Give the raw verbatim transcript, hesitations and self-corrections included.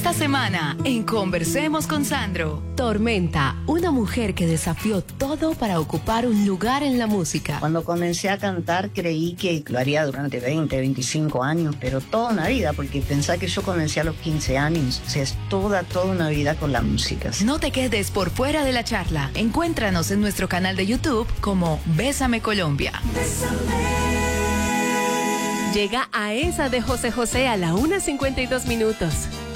Esta semana en Conversemos con Sandro. Tormenta, una mujer que desafió todo para ocupar un lugar en la música. Cuando comencé a cantar creí que lo haría durante veinte, veinticinco años, pero toda una vida, porque pensé que yo comencé a los quince años. O sea, es toda, toda una vida con la música. No te quedes por fuera de la charla. Encuéntranos en nuestro canal de YouTube como Bésame Colombia. Bésame. Llega a esa de José José a la una cincuenta y dos minutos.